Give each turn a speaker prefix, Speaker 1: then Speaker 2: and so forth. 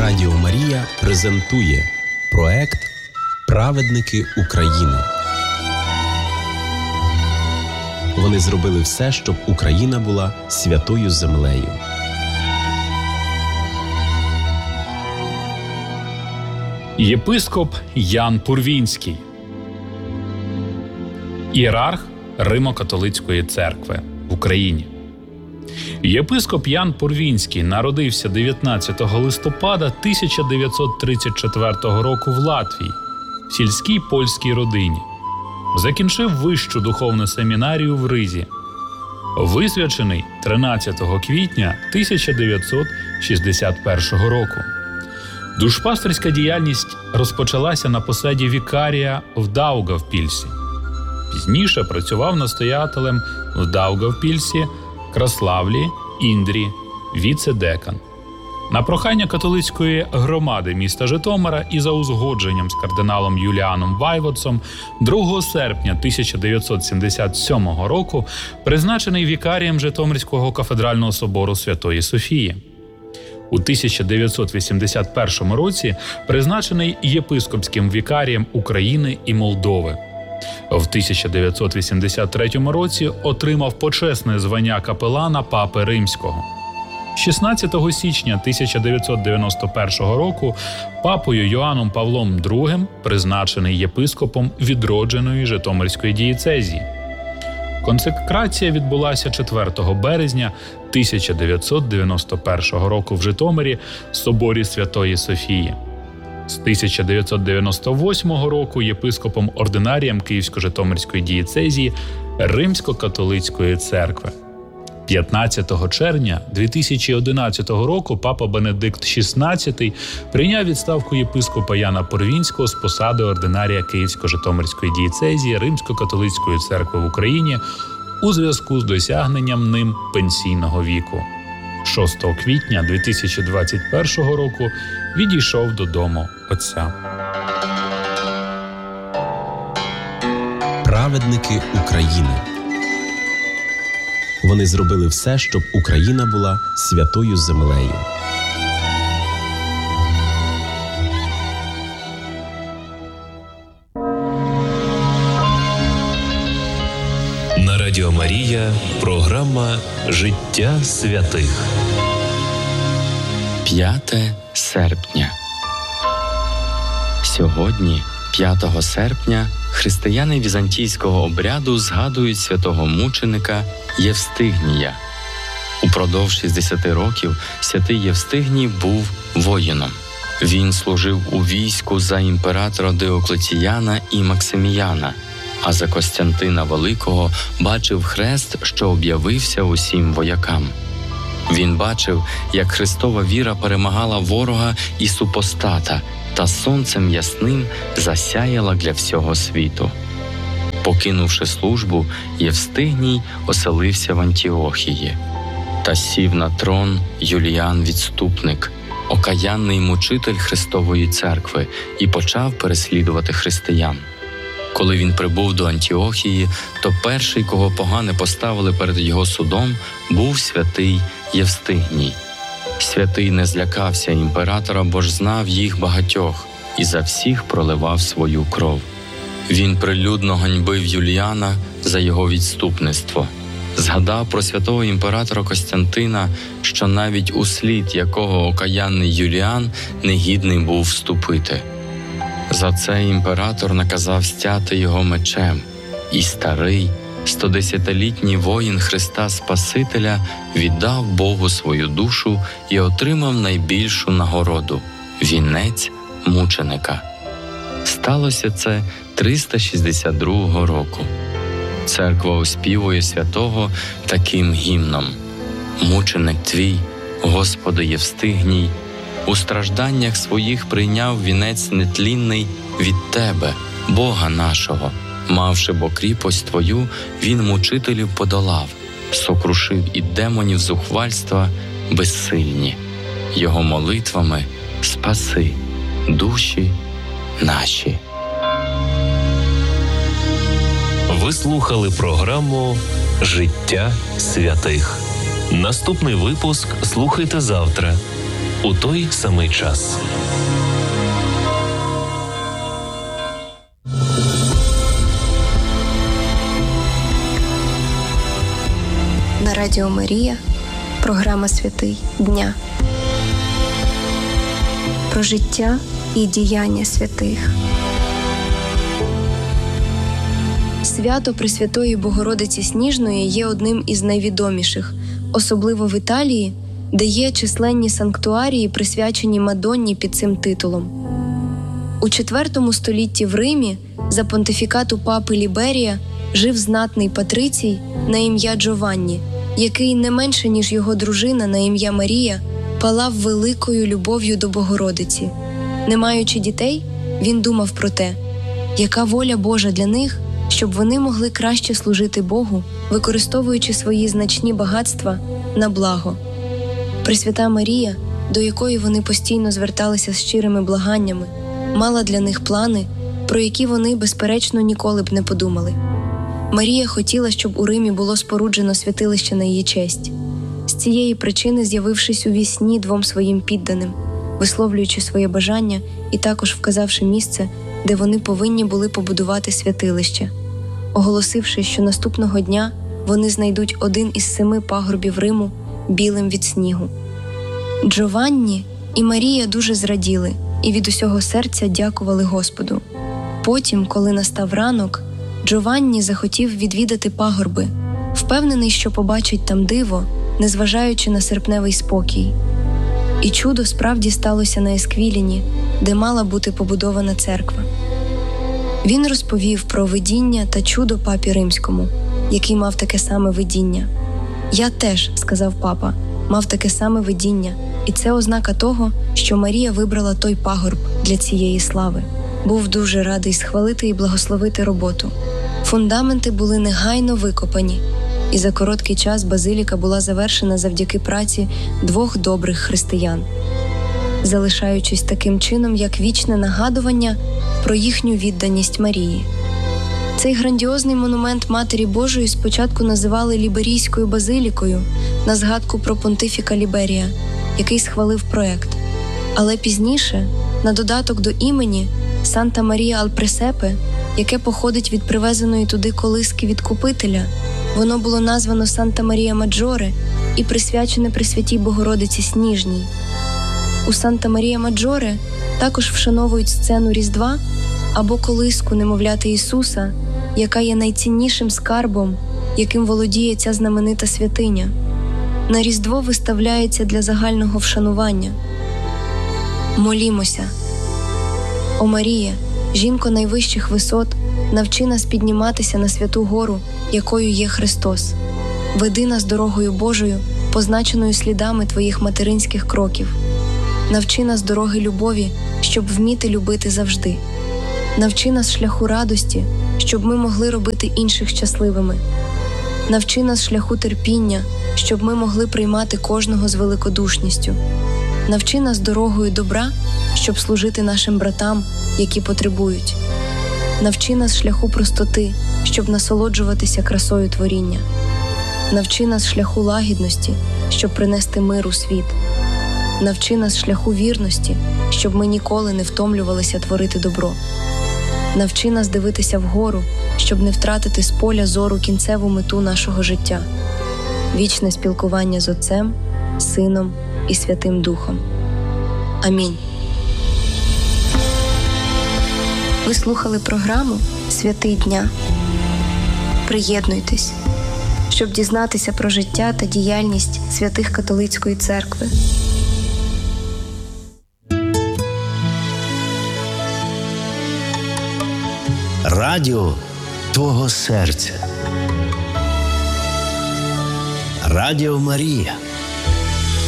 Speaker 1: Радіо Марія презентує проект «Праведники України». Вони зробили все, щоб Україна була святою землею.
Speaker 2: Єпископ Ян Пурвінський, ієрарх Римо-католицької церкви в Україні. Єпископ Ян Пурвінський народився 19 листопада 1934 року в Латвії, в сільській польській родині. Закінчив вищу духовну семінарію в Ризі. Висвячений 13 квітня 1961 року. Душпастерська діяльність розпочалася на посаді вікарія в Даугавпільсі. Пізніше працював настоятелем в Даугавпільсі, Краславлі, Індрі, віце-декан. На прохання католицької громади міста Житомира і за узгодженням з кардиналом Юліаном Вайводсом 2 серпня 1977 року призначений вікарієм Житомирського кафедрального собору Святої Софії. У 1981 році призначений єпископським вікарієм України і Молдови. В 1983 році отримав почесне звання капелана Папи Римського. 16 січня 1991 року папою Йоанном Павлом II призначений єпископом відродженої Житомирської дієцезії. Консекрація відбулася 4 березня 1991 року в Житомирі в соборі Святої Софії. З 1998 року єпископом ординарієм Київсько-Житомирської дієцезії Римсько-католицької церкви. 15 червня 2011 року папа Бенедикт XVI прийняв відставку єпископа Яна Пурвінського з посади ординарія Київсько-Житомирської дієцезії Римсько-католицької церкви в Україні у зв'язку з досягненням ним пенсійного віку. 6 квітня 2021 року відійшов додому Отця.
Speaker 1: Праведники України. Вони зробили все, щоб Україна була святою землею.
Speaker 3: На Радіо Марія програма «Життя святих».
Speaker 4: 5 серпня. Сьогодні, 5 серпня, християни візантійського обряду згадують святого мученика Євстигнія. Упродовж 60 років святий Євстигній був воїном. Він служив у війську за імператора Диоклетіяна і Максиміяна, а за Костянтина Великого бачив хрест, що об'явився усім воякам. Він бачив, як Христова віра перемагала ворога і супостата, та сонцем ясним засяяла для всього світу. Покинувши службу, Євстигній оселився в Антіохії. Та сів на трон Юліан Відступник, окаянний мучитель Христової церкви, і почав переслідувати християн. Коли він прибув до Антіохії, то перший, кого погане поставили перед його судом, був святий Євстигній. Святий не злякався імператора, бо ж знав їх багатьох, і за всіх проливав свою кров. Він прилюдно ганьбив Юліана за його відступництво. Згадав про святого імператора Костянтина, що навіть у слід якого окаянний Юліан негідний був вступити. За це імператор наказав стяти його мечем, і старий, 110-літній воїн Христа Спасителя віддав Богу свою душу і отримав найбільшу нагороду – вінець мученика. Сталося це 362 року. Церква оспівує святого таким гімном: «Мученик твій, Господи Євстигній, у стражданнях своїх прийняв вінець нетлінний від Тебе, Бога нашого. Мавши бо кріпость Твою, він мучителів подолав, сокрушив і демонів зухвальства безсильні. Його молитвами спаси душі наші».
Speaker 3: Ви слухали програму «Життя святих». Наступний випуск слухайте завтра у той самий час.
Speaker 5: На Радіо Марія програма «Святий дня» про життя і діяння святих. Свято Пресвятої Богородиці Сніжної є одним із найвідоміших, особливо в Італії, де є численні санктуарії, присвячені Мадонні під цим титулом. У IV столітті в Римі за понтифікату папи Ліберія жив знатний патрицій на ім'я Джованні, який не менше, ніж його дружина на ім'я Марія, палав великою любов'ю до Богородиці. Не маючи дітей, він думав про те, яка воля Божа для них, щоб вони могли краще служити Богу, використовуючи свої значні багатства на благо. Пресвята Марія, до якої вони постійно зверталися з щирими благаннями, мала для них плани, про які вони, безперечно, ніколи б не подумали. Марія хотіла, щоб у Римі було споруджено святилище на її честь. З цієї причини, з'явившись у вісні двом своїм підданим, висловлюючи своє бажання і також вказавши місце, де вони повинні були побудувати святилище, оголосивши, що наступного дня вони знайдуть один із 7 пагорбів Риму, білим від снігу. Джованні і Марія дуже зраділи і від усього серця дякували Господу. Потім, коли настав ранок, Джованні захотів відвідати пагорби, впевнений, що побачить там диво, незважаючи на серпневий спокій. І чудо справді сталося на Есквіліні, де мала бути побудована церква. Він розповів про видіння та чудо папі Римському, який мав таке саме видіння. «Я теж, – сказав папа, – мав таке саме видіння, і це ознака того, що Марія вибрала той пагорб для цієї слави. Був дуже радий схвалити і благословити роботу. Фундаменти були негайно викопані, і за короткий час базиліка була завершена завдяки праці 2 добрих християн, залишаючись таким чином, як вічне нагадування про їхню відданість Марії. Цей грандіозний монумент Матері Божої спочатку називали Ліберійською базилікою на згадку про понтифіка Ліберія, який схвалив проект. Але пізніше, на додаток до імені Санта Марія аль Пресепе, яке походить від привезеної туди колиски від Купителя, воно було названо Санта Марія Маджоре і присвячене Пресвятій Богородиці Сніжній. У Санта Марія Маджоре також вшановують сцену Різдва або колиску немовляти Ісуса, яка є найціннішим скарбом, яким володіє ця знаменита святиня. На Різдво виставляється для загального вшанування. Молімося. О Марія, жінко найвищих висот, навчи нас підніматися на святу гору, якою є Христос. Веди нас дорогою Божою, позначеною слідами Твоїх материнських кроків. Навчи нас дороги любові, щоб вміти любити завжди. Навчи нас шляху радості, щоб ми могли робити інших щасливими. Навчи нас шляху терпіння, щоб ми могли приймати кожного з великодушністю. Навчи нас дорогою добра, щоб служити нашим братам, які потребують. Навчи нас шляху простоти, щоб насолоджуватися красою творіння. Навчи нас шляху лагідності, щоб принести мир у світ. Навчи нас шляху вірності, щоб ми ніколи не втомлювалися творити добро. Навчи нас дивитися вгору, щоб не втратити з поля зору кінцеву мету нашого життя – вічне спілкування з Отцем, Сином і Святим Духом. Амінь. Ви слухали програму «Святий дня». Приєднуйтесь, щоб дізнатися про життя та діяльність святих католицької церкви.
Speaker 6: Радіо твого серця. Радіо Марія.